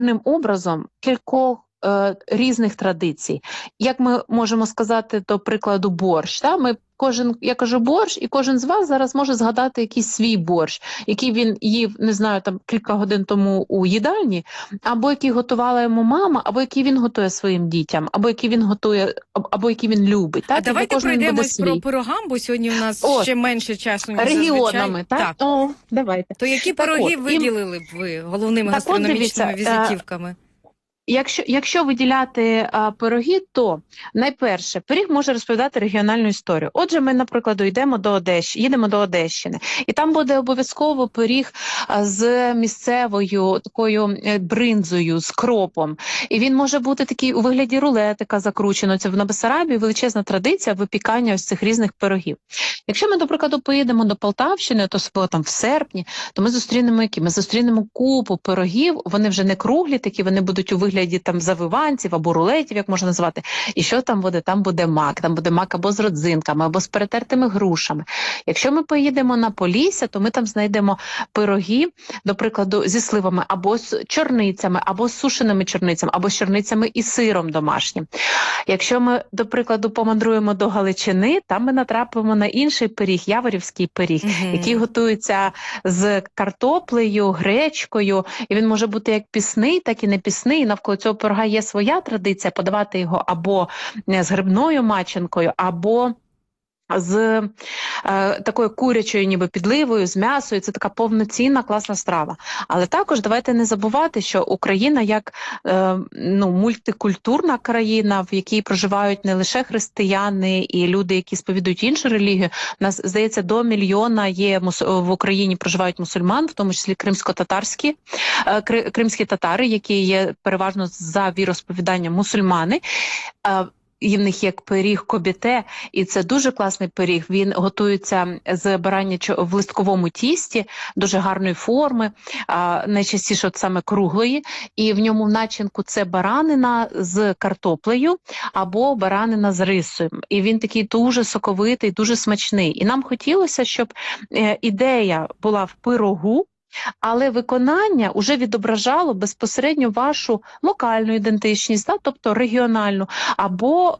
образом кількох різних традицій. Як ми можемо сказати, до прикладу, борщ. Я кажу борщ, і кожен з вас зараз може згадати якийсь свій борщ, який він їв, не знаю, там кілька годин тому у їдальні, або який готувала йому мама, або який він готує своїм дітям, або який він готує, або який він любить. А давайте пройдемось про пирогам, бо сьогодні у нас ще менше часу, ніж регіонами, зазвичай. Так. О, давайте. То які пироги виділили б ви головними гастрономічними візитівками? Якщо виділяти пироги, то найперше, пиріг може розповідати регіональну історію. Отже, ми, наприклад, їдемо до Одещини, і там буде обов'язково пиріг з місцевою такою бринзою, з кропом. І він може бути такий у вигляді рулетика закручено. Це на Бессарабії величезна традиція випікання ось цих різних пирогів. Якщо ми, до прикладу, поїдемо до Полтавщини, то там в серпні, то ми зустрінемо які? Ми зустрінемо купу пирогів, вони вже не круглі такі, вони будуть у вигляді там завиванців або рулетів, як можна назвати. І що там буде? Там буде мак або з родзинками, або з перетертими грушами. Якщо ми поїдемо на Полісся, то ми там знайдемо пироги, до прикладу, зі сливами, або з чорницями, або з сушеними чорницями, або з чорницями і сиром домашнім. Якщо ми, до прикладу, помандруємо до Галичини, там ми натрапимо на інший пиріг, яворівський пиріг, який готується з картоплею, гречкою, і він може бути як пісний, так і не пісний. Навколо цього пирога є своя традиція подавати його або з грибною маченкою, або з такою курячою ніби підливою, з м'ясою. Це така повноцінна, класна страва. Але також давайте не забувати, що Україна як мультикультурна країна, в якій проживають не лише християни і люди, які сповідують іншу релігію. У нас, здається, до 1 мільйона є в Україні проживають мусульман, в тому числі кримські татари, які є переважно за віросповіданням мусульмани. І в них є пиріг кобіте, і це дуже класний пиріг. Він готується з баранячого в листковому тісті, дуже гарної форми, найчастіше от саме круглої. І в ньому в начинку це баранина з картоплею або баранина з рисом. І він такий дуже соковитий, дуже смачний. І нам хотілося, щоб ідея була в пирогу, але виконання вже відображало безпосередньо вашу локальну ідентичність, тобто регіональну, або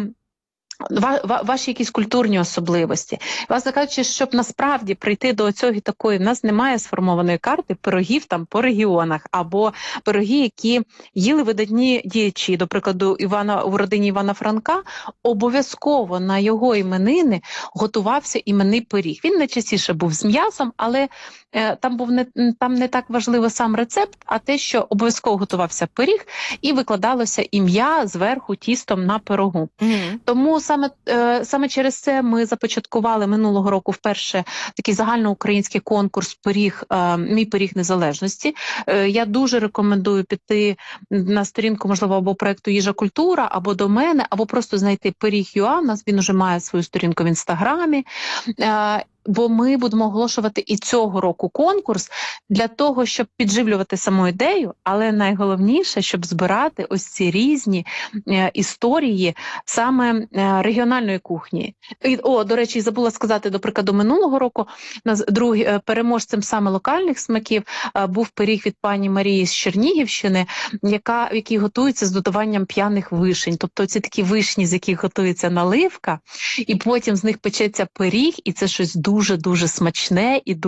ваші якісь культурні особливості. Власне кажучи, щоб насправді прийти до цього такої, в нас немає сформованої карти пирогів там по регіонах, або пироги, які їли видатні діячі. До прикладу, у родині Івана Франка обов'язково на його іменини готувався іменний пиріг. Він найчастіше був з м'ясом, але там не так важливо сам рецепт, а те, що обов'язково готувався пиріг і викладалося ім'я зверху тістом на пирогу. Тому саме через це ми започаткували минулого року вперше такий загальноукраїнський конкурс «Мій пиріг незалежності». Я дуже рекомендую піти на сторінку, можливо, або проєкту «Їжа культура», або до мене, або просто знайти «Пиріг.ua». У нас він вже має свою сторінку в Інстаграмі. Бо ми будемо оголошувати і цього року конкурс для того, щоб підживлювати саму ідею, але найголовніше, щоб збирати ось ці різні історії саме регіональної кухні. До речі, забула сказати, до прикладу, минулого року переможцем саме локальних смаків був пиріг від пані Марії з Чернігівщини, який готується з додаванням п'яних вишень. Тобто ці такі вишні, з яких готується наливка, і потім з них печеться пиріг, і це щось дуже смачне і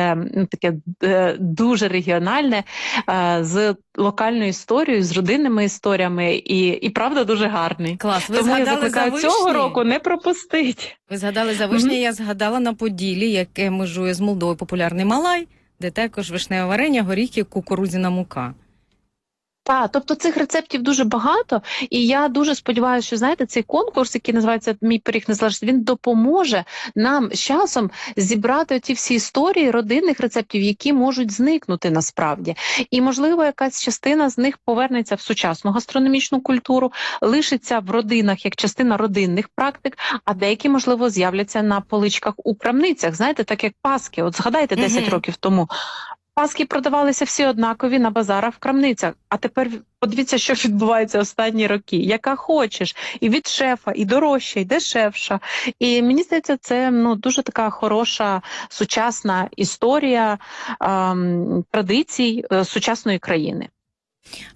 дуже регіональне, з локальною історією, з родинними історіями, і правда дуже гарний. Клас. Тому я закликаю цього року не пропустити. Ви згадали за вишні, я згадала на Поділлі, яке межує з Молдовою, популярний Малай, де також вишневе варення, горіхи, кукурудзяна мука. Так, тобто цих рецептів дуже багато, і я дуже сподіваюся, що, знаєте, цей конкурс, який називається «Мій пиріг незалежності», він допоможе нам з часом зібрати ці всі історії родинних рецептів, які можуть зникнути насправді. І, можливо, якась частина з них повернеться в сучасну гастрономічну культуру, лишиться в родинах як частина родинних практик, а деякі, можливо, з'являться на поличках у крамницях, знаєте, так як паски. От згадайте 10 років тому. Паски продавалися всі однакові на базарах, в крамницях. А тепер подивіться, що відбувається останні роки. Яка хочеш. І від шефа, і дорожча, і дешевша. І мені здається, це дуже така хороша, сучасна історія традицій сучасної країни.